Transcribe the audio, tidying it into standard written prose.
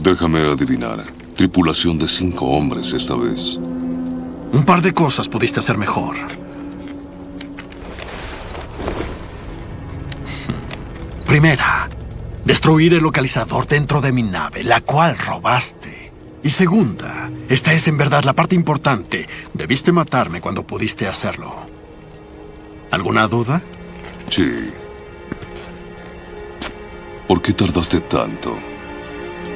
Déjame adivinar. Tripulación de 5 hombres esta vez. Un par de cosas pudiste hacer mejor. Primera, destruir el localizador dentro de mi nave, la cual robaste. Y segunda, esta es en verdad la parte importante. Debiste matarme cuando pudiste hacerlo. ¿Alguna duda? Sí. ¿Por qué tardaste tanto?